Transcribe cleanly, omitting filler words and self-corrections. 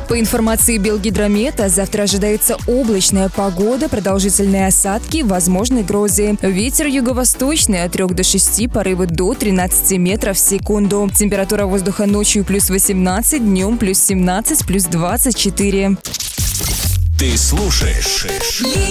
По информации Белгидромета, завтра ожидается облачная погода, продолжительные осадки, возможны грозы. Ветер юго-восточный от 3 до 6, порывы до 13 метров в секунду. Температура воздуха ночью плюс 18, днем плюс 17, плюс 24. Ты слушаешь